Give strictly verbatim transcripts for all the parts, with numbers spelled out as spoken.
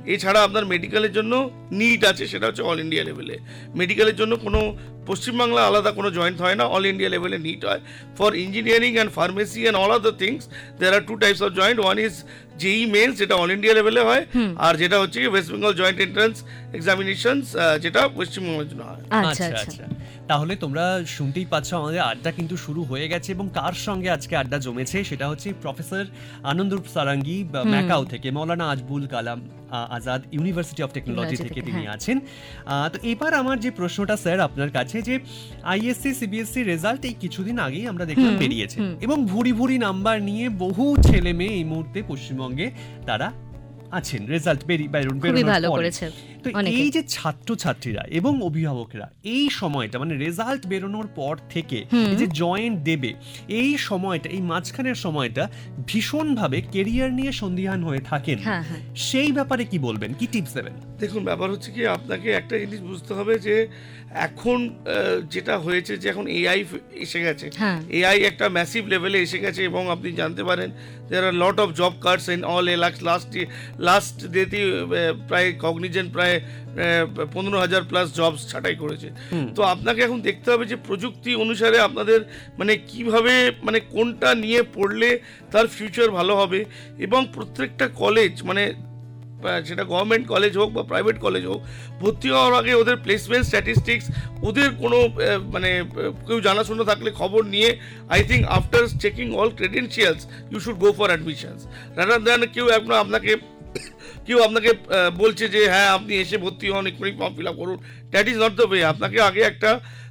এছাড়া আপনার মেডিকেলের জন্য নিট আছে, সেটা হচ্ছে অল ইন্ডিয়া লেভেলে। মেডিকেলের জন্য কোনো পশ্চিমবাংলা আলাদা কোনো জয়েন্ট হয় না, অল ইন্ডিয়া লেভেলে নিট হয়। For engineering and pharmacy and all other things there R two types of joint, one is Jie men's যেটা অল ইন্ডিয়া লেভেলে হয়, আর যেটা হচ্ছে West Bengal joint entrance examinations যেটা পশ্চিমবঙ্গের জন্য হয়। আচ্ছা আচ্ছা, তাহলে তোমরা শুনতেই পাচ্ছ আমাদের আড্ডা কিন্তু শুরু হয়ে গেছে, এবং কার সঙ্গে আজকে আড্ডা জমেছে সেটা হচ্ছে প্রফেসর আনন্দরূপ সারাঙ্গি ম্যাকাও থেকে, মৌলানা আজবুল Kalam Azad university of technology থেকে তিনি আছেন। তো এবার আমার যে প্রশ্নটা স্যার আপনার কাছে, যে আইএসসি সিবিএসসি রেজাল্ট এই কিছুদিন আগেই আমরা দেখলাম বেরিয়েছে, এবং ভুরি ভুরি নাম্বার নিয়ে বহু ছেলে মেয়ে এই মুহূর্তে পশ্চিমবঙ্গে তারা আছেন রেজাল্ট বেরোনোর পরে। তো এই যে ছাত্রছাত্রীরা এবং অভিভাবকরা এই সময়টা মানে রেজাল্ট বেরোনোর পর থেকে যে জয়েন্ট দেবে, এই সময়টা, এই মাঝখানের সময়টা ভীষণভাবে কেরিয়ার নিয়ে সন্দিহান হয়ে থাকেন, সেই ব্যাপারে কি বলবেন, কি টিপস দেবেন? দেখুন, ব্যাপার হচ্ছে কি, আপনাকে একটা জিনিস বুঝতে হবে যে এখন যেটা হয়েছে যে এখন এআই এসে গেছে, এআই একটা ম্যাসিভ লেভেলে এসে গেছে, এবং আপনি জানতে পারেন দেয়ার আর lot of job cards in all A last last last ডেতে প্রায় কগনিজেন্ট প্রায় পনেরো হাজার প্লাস জবস ছাঁটাই করেছে। তো আপনাকে এখন দেখতে হবে যে প্রযুক্তি অনুসারে আপনাদের মানে কিভাবে, মানে কোনটা নিয়ে পড়লে তার ফিউচার ভালো হবে, এবং প্রত্যেকটা কলেজ মানে সেটা গভর্নমেন্ট কলেজ হোক বা প্রাইভেট কলেজ হোক, ভর্তি হওয়ার আগে ওদের প্লেসমেন্ট স্ট্যাটিস্টিক্স ওদের কোনো মানে কেউ জানাশোনা থাকলে খবর নিয়ে, I think after checking all credentials you should go for admissions, rather than কেউ আপনার আপনাকে কেউ আপনাকে বলছে যে হ্যাঁ আপনি এসে ভর্তি হন, এক্ষুনি ফর্ম ফিল আপ করুন। That is not the way. আপনাকে আগে একটা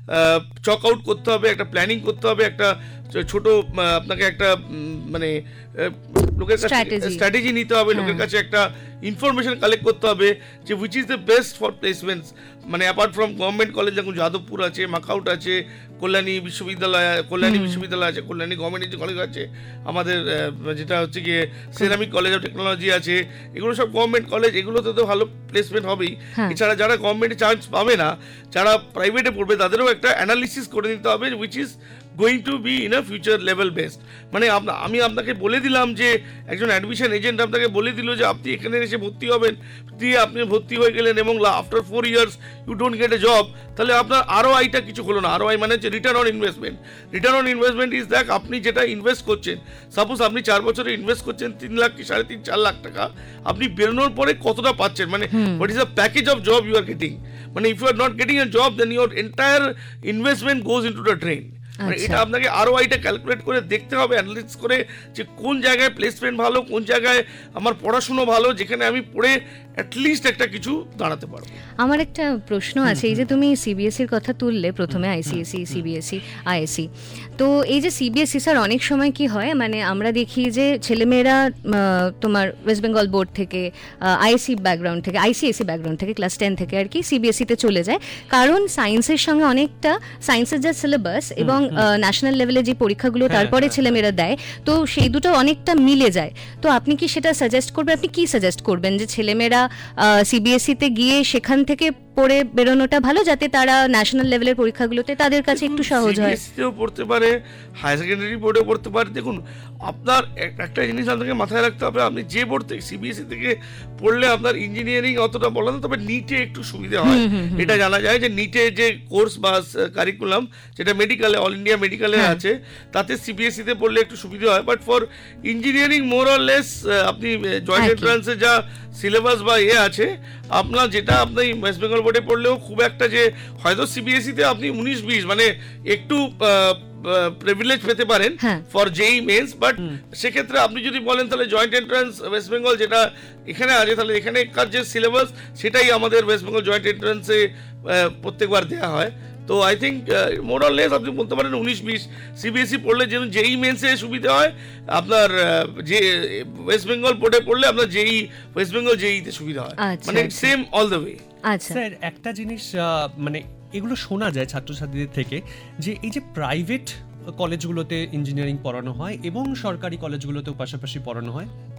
চক আউট করতে হবে, একটা প্ল্যানিং করতে হবে, একটা ছোট আপনাকে একটা মানে লোকের কাছে স্ট্র্যাটেজি নিতে হবে, লোকের কাছে একটা ইনফরমেশন কালেক্ট করতে হবে যে which is the best for placements. মানে অ্যাপার্ট ফ্রম গভর্নমেন্ট কলেজ, যেমন যাদবপুর আছে, মাকাউট আছে, কল্যাণী বিশ্ববিদ্যালয় কল্যাণী বিশ্ববিদ্যালয় আছে, কল্যাণী গভর্নমেন্ট যে কলেজ আছে, আমাদের যেটা হচ্ছে গিয়ে সিরামিক কলেজ অফ টেকনোলজি আছে, এগুলো সব গভর্নমেন্ট কলেজ, এগুলোতে তো ভালো প্লেসমেন্ট হবেই। এছাড়া যারা গভর্নমেন্টে চান্স পাবে না, যারা প্রাইভেটে পড়বে, তাদেরও একটা অ্যানালিসিস করে নিতে হবে which is going to be in a future level best. মানে আমি আপনাকে বলে দিলাম যে একজন অ্যাডমিশন এজেন্ট আপনাকে বলে দিল যে আপনি এখানে এসে ভর্তি হবেন, দিয়ে আপনি ভর্তি হয়ে গেলেন এবং after four years you don't get A job, তাহলে আপনার আরও আইটা কিছু হলো না। আরও আই মানে হচ্ছে return on investment. Return on investment is that আপনি যেটা ইনভেস্ট করছেন, সাপোজ আপনি চার বছরে ইনভেস্ট করছেন তিন লাখ কি সাড়ে তিন চার লাখ টাকা, আপনি বেরোনোর পরে কতটা পাচ্ছেন, মানে what is the package of job you are getting. মানে if you are not getting a job then your entire investment goes into the drain. মানে এটা আপনাকে আরও আইটা ক্যালকুলেট করে দেখতে হবে, অ্যানালিসিস করে যে কোন জায়গায় প্লেসমেন্ট ভালো, কোন জায়গায় আমার পড়াশুনো ভালো, যেখানে আমি পড়ে অ্যাটলিস্ট একটা কিছু দাঁড়াতে পারবো। আমার একটা প্রশ্ন আছে, এই যে তুমি সিবিএসসির কথা তুললে প্রথমে, আইসিএসসি, সিবিএসসি, আইএসসি, তো এই যে সিবিএসসি স্যার অনেক সময় কি হয়, মানে আমরা দেখি যে ছেলেমেয়েরা তোমার ওয়েস্ট বেঙ্গল বোর্ড থেকে, আইএসসি ব্যাকগ্রাউন্ড থেকে, আইসিএসসি ব্যাকগ্রাউন্ড থেকে ক্লাস টেন থেকে আর কি সিবিএসসিতে চলে যায়, কারণ সায়েন্সের সঙ্গে অনেকটা সায়েন্সের যা সিলেবাস এবং ন্যাশনাল লেভেলে যে পরীক্ষাগুলো তারপরে ছেলেমেয়েরা দেয়, তো সেই দুটো অনেকটা মিলে যায়। তো আপনি কি সেটা সাজেস্ট করবেন, আপনি কি সাজেস্ট করবেন যে ছেলেমেয়েরা সিবিএসসিতে গিয়ে সেখান থেকে পড়ে বেরোনোটা ভালো, যাতে তারা ন্যাশনাল লেভেলের পরীক্ষাগুলোতে তাদের কাছে একটু সহজ হয়? সিবিএসসিতেও পড়তে পারে, হায়ার সেকেন্ডারি বোর্ডেও পড়তে পারে। দেখুন, আপনার একটা জিনিস আপনাকে মাথায় রাখতে হবে, আপনি যে বোর্ড থেকে সিবিএসসি থেকে পড়লে আপনার ইঞ্জিনিয়ারিং অতটা বলা না, তবে নিটে একটু সুবিধা হয়। এটা জানা যায় যে নিটে যে কোর্স বা কারিকুলাম যেটা মেডিকেলে, অল ইন্ডিয়া মেডিকেলে আছে, তাতে সিবিএসসিতে পড়লে একটু সুবিধা হয়। But for engineering more or less আপনি জয়েন্ট এন্ট্রান্সে যা সিলেবাস বা এ আছে, আপনার যেটা আপনি ওয়েস্ট বেঙ্গল বোর্ডে পড়লেও খুব একটা যে হয়তো সিবিএসসিতে আপনি উনিশ বিশ মানে একটু প্রিভিলেজ পেতে পারেন ফর জেই মেন্স, বাট সেক্ষেত্রে আপনি যদি বলেন তাহলে জয়েন্ট এন্ট্রান্স ওয়েস্ট বেঙ্গল যেটা এখানে আছে, তাহলে এখানেকার যে সিলেবাস সেটাই আমাদের ওয়েস্ট বেঙ্গল জয়েন্ট এন্ট্রান্সে প্রত্যেকবার দেওয়া হয়। তো I think more or less আপনি বলতে পারেন উনিশ বিশ সিবিএসসি পড়লে যেন জেই মেন্সে সুবিধা হয়, আপনার যে ওয়েস্ট বেঙ্গল বোর্ডে পড়লে আপনার জেই ওয়েস্ট বেঙ্গল জেইতে সুবিধা হয়, মানে সেম অল দ্য ওয়ে। আচ্ছা স্যার, একটা জিনিস মানে এগুলো শোনা যায় ছাত্রছাত্রীদের থেকে, যে এই যে প্রাইভেট কলেজগুলোতে ইঞ্জিনিয়ারিং পড়ানো হয় এবং সরকারি কলেজগুলোতেও পাশাপাশি পড়ানো হয়,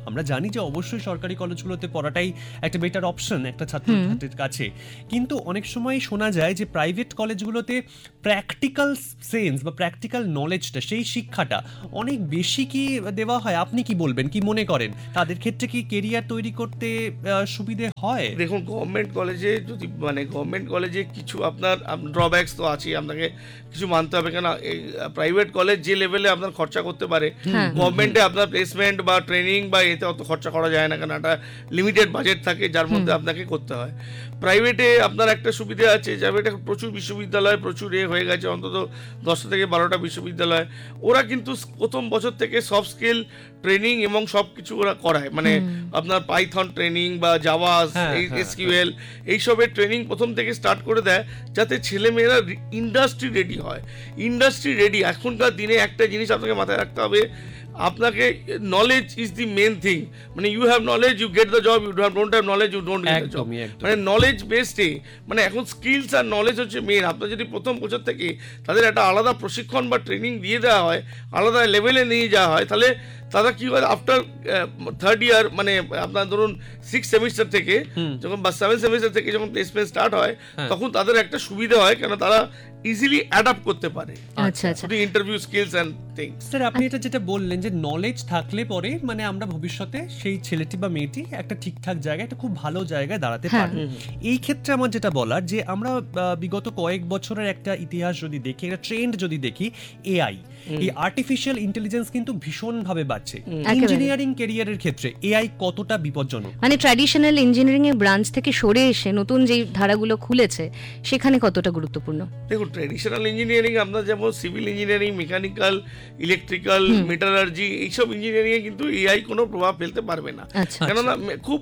আমরা জানি যে অবশ্যই সরকারি কলেজগুলোতে পড়াটাই একটা বেটার অপশন একটা ছাত্রছাত্রীর কাছে, কিন্তু অনেক সময় শোনা যায় যে প্রাইভেট কলেজগুলোতে প্র্যাকটিক্যাল সেন্স বা প্র্যাকটিক্যাল নলেজটা, সেই শিক্ষাটা অনেক বেশি কি দেওয়া হয়? আপনি কি বলবেন, কি মনে করেন তাদের ক্ষেত্রে কি কেরিয়ার তৈরি করতে সুবিধে হয়? দেখুন, গভর্নমেন্ট কলেজে যদি মানে গভর্নমেন্ট কলেজে কিছু আপনার ড্রব্যাকস তো আছে, আপনাকে কিছু মানতে হবে, কেন প্রাইভেট কলেজ যে লেভেলে আপনার খরচা করতে পারে, গভর্নমেন্টে আপনার প্লেসমেন্ট বা ট্রেনিং বা এতে অত খরচা করা যায় না, কেন একটা লিমিটেড বাজেট থাকে যার মধ্যে আপনাকে করতে হয়। প্রাইভেটে আপনার একটা সুবিধা আছে, প্রাইভেটে প্রচুর বিশ্ববিদ্যালয় প্রচুর এ হয়ে গেছে, অন্তত দশটা থেকে বারোটা বিশ্ববিদ্যালয়, ওরা কিন্তু প্রথম বছর থেকে সফট স্কিল ট্রেনিং এবং সব কিছু ওরা করায়, মানে আপনার পাইথন ট্রেনিং বা জাভা, এসকিউএল এইসবের ট্রেনিং প্রথম থেকে স্টার্ট করে দেয়, যাতে ছেলেমেয়েরা ইন্ডাস্ট্রি রেডি হয়। ইন্ডাস্ট্রি রেডি এখনকার দিনে একটা জিনিস আপনাকে মাথায় রাখতে হবে, আপনাকে knowledge is the main thing, মানে you have knowledge you get the job, you don't have knowledge you don't get the job, মানে নলেজ বেসডে, মানে এখন স্কিলস আর নলেজ হচ্ছে মেন। আপনার যদি প্রথম বছর থেকে তাদের একটা আলাদা প্রশিক্ষণ বা ট্রেনিং দিয়ে দেওয়া হয়, আলাদা লেভেলে নিয়ে যাওয়া হয়, তাহলে তারা কি হয় আফটার থার্ড ইয়ার, মানে আপনার ধরুন সিক্স সেমিস্টার থেকে যখন বা সেভেন সেমিস্টার থেকে যখন প্লেসমেন্ট স্টার্ট হয়, তখন তাদের একটা সুবিধা হয়, কেন তারা ইজিলি অ্যাডাপ্ট করতে পারে। আচ্ছা আচ্ছা, interview skills and things. Sir, আপনি এটা যেটা বললেন যে নলেজ থাকলে পরে মানে আমরা ভবিষ্যতে সেই ছেলেটি বা মেয়েটি একটা ঠিকঠাক জায়গায়, একটা খুব ভালো জায়গায় দাঁড়াতে পারবে। এই ক্ষেত্রে আমার যেটা বলার, যে আমরা বিগত কয়েক বছরের একটা ইতিহাস যদি দেখি, একটা ট্রেন্ড যদি দেখি, এআই, এই আর্টিফিশিয়াল ইন্টেলিজেন্স কিন্তু ভীষণ ভাবে বাড়ছে। ইঞ্জিনিয়ারিং ক্যারিয়ারের ক্ষেত্রে এআই কতটা বিপজ্জনক? মানে ট্র্যাডিশনাল ইঞ্জিনিয়ারিং এর ব্রাঞ্চ থেকে সরে এসে নতুন যেই ধারাগুলো খুলেছে সেখানে কতটা গুরুত্বপূর্ণ? দেখুন, ট্র্যাডিশনাল ইঞ্জিনিয়ারিং আপনার যেমন civil engineering, mechanical, electrical, metallurgy, এইসব ইঞ্জিনিয়ারিংয়ে কিন্তু এআই কোনো প্রভাব ফেলতে পারবে না। কেননা খুব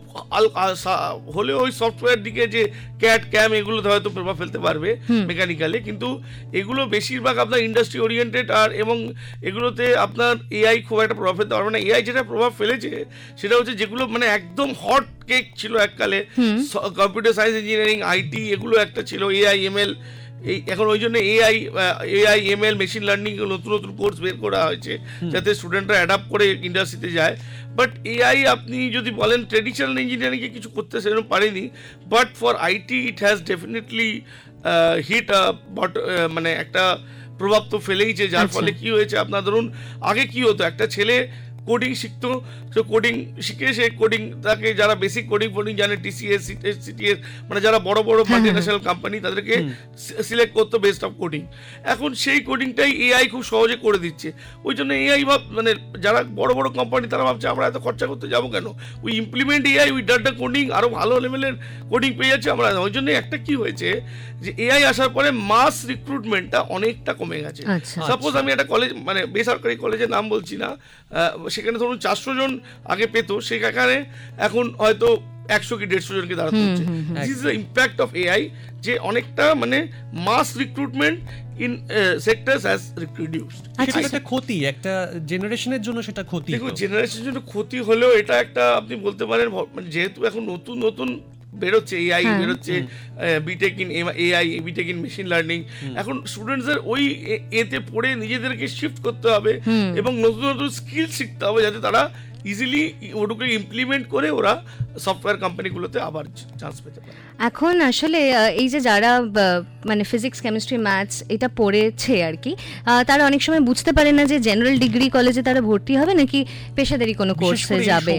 হলেও ওই সফটওয়্যার দিকে যে ক্যাট ক্যাম এগুলোতে হয়তো প্রভাব ফেলতে পারবে মেকানিক্যালে, কিন্তু এগুলো বেশিরভাগ আপনার ইন্ডাস্ট্রি ওরিয়েন্টেড, আর এবং এগুলোতে আপনার এআই খুব একটা প্রভাব ফেলতে পারবে না। এআই যেটা প্রভাব ফেলেছে সেটা হচ্ছে যেগুলো মানে একদম হট কেক ছিল এককালে, কম্পিউটার সায়েন্স ইঞ্জিনিয়ারিং, আইটি, এগুলো একটা ছিল, এআই এমএল, এই এখন ওই জন্য AI AI ML machine learning নতুন নতুন কোর্স বের করা হয়েছে, যাতে স্টুডেন্টরা অ্যাডাপ্ট করে ইন্ডাস্ট্রিতে যায়। বাট এআই আপনি যদি বলেন ট্রেডিশনাল ইঞ্জিনিয়ারিংয়ে কিছু করতে সেরকম পারেনি, but for IT it has definitely hit বট, মানে একটা প্রভাব তো ফেলেইছে, যার ফলে কি হয়েছে আপনার ধরুন আগে কি হতো, একটা ছেলে কোডিং শিখতো, তো কোডিং শিখে সে কোডিং তাকে যারা বেসিক কোডিং ফোডিং জানে, টিসিএস, সিটিএস, মানে যারা বড় বড় মাল্টিন্যাশনাল কোম্পানি তাদেরকে সিলেক্ট করতো বেস্ট অফ কোডিং। এখন সেই কোডিংটাই এআই খুব সহজে করে দিচ্ছে, ওই জন্য এআই ভাব মানে যারা বড় বড় কোম্পানি তারা ভাবছে আমরা এত খরচা করতে যাবো কেন, we implement AI, we data coding, আরও ভালো লেভেলের কোডিং পেয়ে যাচ্ছে আমরা। ওই জন্য একটা কি হয়েছে যে এআই আসার পরে মাস রিক্রুটমেন্টটা অনেকটা কমে গেছে। সাপোজ আমি একটা কলেজ, মানে বেসরকারি কলেজের নাম বলছি না, সেখানে ধরুন চারশো জন আগে পেত, সেখানে এখন হয়তো একশো কি দেড়শো জনকে দাঁড়াতে হচ্ছে। This is the impact of AI, যে অনেকটা মানে মাস recruitment in sectors has reduced. একটা ক্ষতি একটা জেনারেশনের জন্য, সেটা ক্ষতি। দেখুন, জেনারেশনের জন্য ক্ষতি হলেও এটা একটা আপনি বলতে পারেন, যেহেতু এখন নতুন নতুন বেরোচ্ছে, এআই বেরোচ্ছে, BTech in AI, BTech in machine learning, এখন স্টুডেন্টসদের ওই এতে পড়ে নিজেদেরকে শিফট করতে হবে এবং নতুন নতুন স্কিল শিখতে হবে, যাতে তারা ইজিলি ওটাকে ইমপ্লিমেন্ট করে ওরা সফটওয়্যার কোম্পানিগুলোতে আবার চান্স পেতে পারে। এখন আসলে এই যে যারা মানে ফিজিক্স, কেমিস্ট্রি, ম্যাথস এটা পড়েছে আর কি, তারা অনেক সময় বুঝতে পারে না যে জেনারেল ডিগ্রি কলেজে তারা ভর্তি হবে নাকি পেশাদারি কোনো কোর্সে যাবে।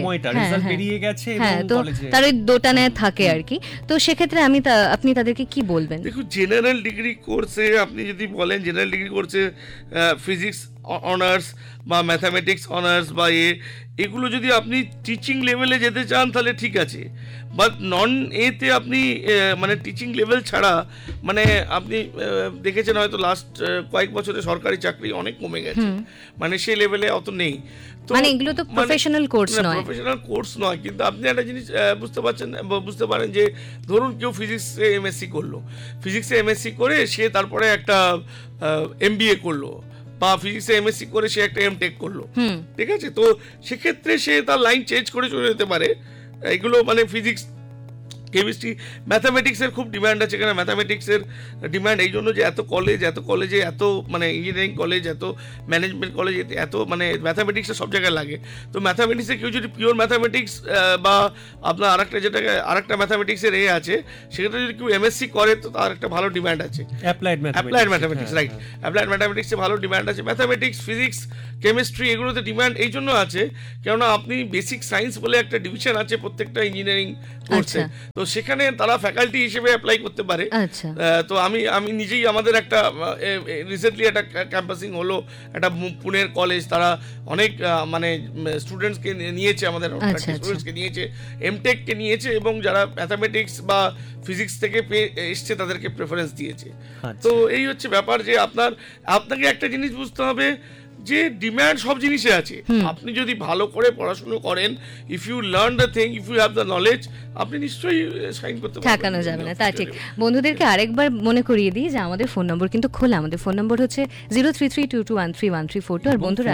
হ্যাঁ, তো তার ওই দোটানায় থাকে আর কি। তো সেক্ষেত্রে আমি আপনি তাদেরকে কি বলবেন? দেখুন, জেনারেল ডিগ্রি কোর্সে আপনি যদি বলেন জেনারেল ডিগ্রি কোর্সে ফিজিক্স অনার্স বা ম্যাথামেটিক্স অনার্স বা এ এগুলো যদি আপনি টিচিং লেভেলে যেতে চান তাহলে ঠিক আছে, বাট নন এতে আপনি মানে টিচিং লেভেল ছাড়া, মানে আপনি দেখেছেন হয়তো লাস্ট কয়েক বছরে সরকারি চাকরি অনেক কমে গেছে, মানে সেই লেভেলে অত নেই। তো মানে এগুলো তো প্রফেশনাল কোর্স নয়, প্রফেশনাল কোর্স নয়, কিন্তু আপনি একটা জিনিস বুঝতে পারছেন, বুঝতে পারেন যে ধরুন কেউ ফিজিক্সে এমএসসি করলো, ফিজিক্সে এমএসসি করে সে তারপরে একটা এমবিএ করলো, বা ফিজিক্সে এমএসসি করে সে একটা এম টেক করলো, ঠিক আছে, তো সেক্ষেত্রে সে তার লাইন চেঞ্জ করে চলে যেতে পারে। এগুলো মানে ফিজিক্স কেমিস্ট্রি, ম্যাথামেটিক্সের খুব ডিমান্ড আছে, এখানে ম্যাথামেটিক্সের ডিমান্ড এই জন্য যে এত কলেজ এত কলেজে এত মানে ইঞ্জিনিয়ারিং কলেজ, এত ম্যানেজমেন্ট কলেজ, এত মানে ম্যাথামেটিক্সের সব জায়গায় লাগে। তো ম্যাথামেটিক্সে কেউ যদি পিওর ম্যাথামেটিক্স বা আপনার আরেকটা যেটাকে আরেকটা ম্যাথামেটিক্সের এ আছে সেটা যদি কেউ এমএসসি করে তো তার একটা ভালো ডিমান্ড আছে। Applied applied mathematics, right, applied ম্যাথামেটিক্সে ভালো ডিমান্ড আছে। ম্যাথামেটিক্স, ফিজিক্স, কেমিস্ট্রি এগুলোতে ডিমান্ড এই জন্য আছে কেননা আপনি বেসিক সায়েন্স বলে একটা ডিভিশন আছে প্রত্যেকটা ইঞ্জিনিয়ারিং কোর্সে, তো সেখানে তারা ফ্যাকাল্টি হিসেবে অ্যাপ্লাই করতে পারে। তো আমি আমি নিজেই আমাদের একটা রিসেন্টলি একটা ক্যাম্পাসিং হলো একটা পুনের কলেজ, তারা অনেক মানে স্টুডেন্টসকে নিয়েছে, আমাদের স্টুডেন্টসকে নিয়েছে, এমটেককে নিয়েছে, এবং যারা ম্যাথামেটিক্স বা ফিজিক্স থেকে এসছে তাদেরকে প্রেফারেন্স দিয়েছে। তো এই হচ্ছে ব্যাপার যে আপনার আপনাকে একটা জিনিস বুঝতে হবে যে ডিমান্ড সব জিনিসে আছে। আপনি যদি ভালো করে পড়াশোনা করেন, if you learn the thing, if you have the knowledge, আপনি নিশ্চয়ই সাইন করতে পারবেন, ঠেকানো যাবে না। তা ঠিক। বন্ধুদেরকে আরেকবার মনে করিয়ে দিই যে আমাদের ফোন নম্বর কিন্তু খোলা, আমাদের ফোন নম্বর হচ্ছে zero three three two two one three one three four two. আর বন্ধুরা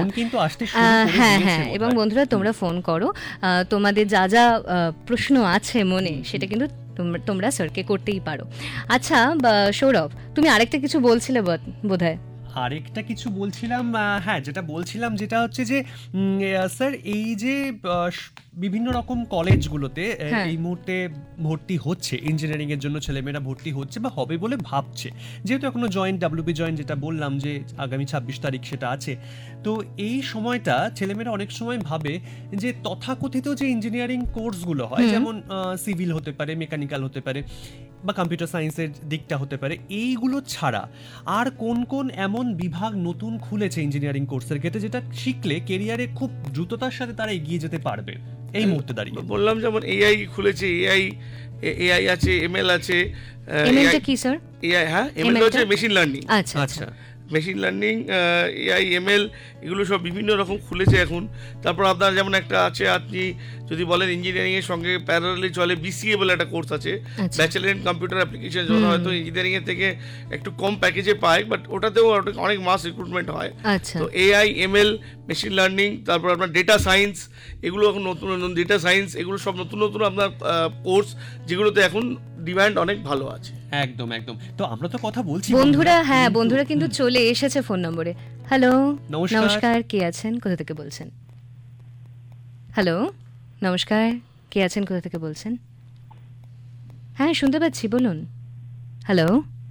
হ্যাঁ হ্যাঁ এবং বন্ধুরা তোমরা ফোন করো, তোমাদের যা যা প্রশ্ন আছে মনে সেটা কিন্তু তোমরা স্যারকে করতেই পারো। আচ্ছা সৌরভ, তুমি আরেকটা কিছু বলছিলে বোধহয়। আরেকটা কিছু বলছিলাম, হ্যাঁ যেটা বলছিলাম যেটা হচ্ছে যে স্যার এই যে বিভিন্ন রকম কলেজগুলোতে এই মুহূর্তে ভর্তি হচ্ছে ইঞ্জিনিয়ারিং এর জন্য ছেলেমেয়েরা ভর্তি হচ্ছে বা হবে বলে ভাবছে, যেহেতু এখনো জয়েন্ট ডাব্লিউপি জয়েন্ট যেটা বললাম যে আগামী ছাব্বিশ তারিখ সেটা আছে, তো এই সময়টা ছেলেমেয়েরা অনেক সময় ভাবে যে তথাকথিত যে ইঞ্জিনিয়ারিং কোর্সগুলো হয়, যেমন সিভিল হতে পারে, মেকানিক্যাল হতে পারে বা কম্পিউটার সায়েন্সের দিকটা হতে পারে, এইগুলো ছাড়া আর কোন কোন এমন বিভাগ নতুন খুলেছে ইঞ্জিনিয়ারিং কোর্সের ক্ষেত্রে যেটা শিখলে কেরিয়ারে খুব দ্রুততার সাথে তারা এগিয়ে যেতে পারবে এই মুহূর্তে দাঁড়িয়ে? বললাম যেমন এআই খুলেছে, এআই এআই আছে, এমএল আছে। এমএলটা কি স্যার? এআই, হ্যাঁ এমএল হচ্ছে মেশিন লার্নিং। আচ্ছা আচ্ছা, মেশিন লার্নিং, এআই, এমএল এগুলো সব বিভিন্ন রকম খুলেছে এখন। তারপর আপনার যেমন একটা আছে, আপনি যদি বলেন ইঞ্জিনিয়ারিং এর সঙ্গে প্যারালালি চলে বিসিএ বলে একটা কোর্স আছে, ব্যাচেলর ইন কম্পিউটার অ্যাপ্লিকেশন, যেটা হয়তো ইঞ্জিনিয়ারিং এর থেকে একটু কম প্যাকেজে পায়, বাট ওটাতেও অনেক মাস রিক্রুটমেন্ট হয়। তো এআই, এমএল, মেশিন লার্নিং, তারপর আপনার ডেটা সায়েন্স, এগুলো এখন নতুন নতুন ডেটা সায়েন্স, এগুলো সব নতুন নতুন আপনার কোর্স যেগুলোতে এখন ডিমান্ড অনেক ভালো আছে। একদম একদম। তো আমরা তো কথা বলছি বন্ধুরা, হ্যাঁ বন্ধুরা কিন্তু চলে এসেছে ফোন নম্বরে। হ্যালো, নমস্কার, কে আছেন, কোথা থেকে বলছেন? হ্যালো, নমস্কার, কে আছেন, কোথা থেকে বলছেন? হ্যাঁ শুনতে পাচ্ছি, বলুন। হ্যালো,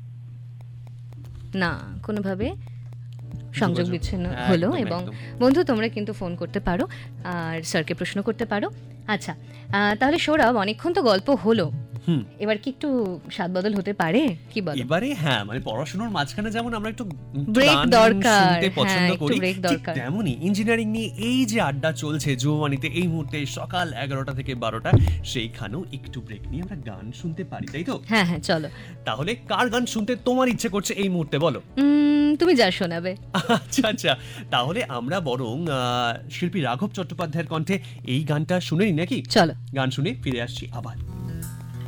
না কোনোভাবে সংযোগ বিচ্ছিন্ন হলো। এবং বন্ধু তোমরা কিন্তু ফোন করতে পারো আর স্যারকে প্রশ্ন করতে পারো। আচ্ছা তাহলে সৌরভ, অনেকক্ষণ তো গল্প হলো, এবার কি একটু স্বাদ বদল হতে পারে, কি বলো? এবারে হ্যাঁ, মানে পড়াশোনার মাঝখানে যেমন আমরা একটু ব্রেক দরকার, শুনতে পছন্দ করি, তেমনই ইঞ্জিনিয়ারিং নিয়ে এই যে আড্ডা চলছে যুববাণীতে এই মুহূর্তে সকাল এগারোটা থেকে বারোটা, সেইখানেও একটু ব্রেক নিয়ে আমরা গান শুনতে পারি, তাই তো? হ্যাঁ হ্যাঁ চলো। তাহলে কার গান শুনতে তোমার ইচ্ছে করছে এই মুহূর্তে, বলো? তুমি যা শোনাবে। আচ্ছা আচ্ছা, তাহলে আমরা বরং শিল্পী রাঘব চট্টোপাধ্যায়ের কণ্ঠে এই গানটা শুনেই নাকি? চলো, গান শুনে ফিরে আসছি আবার।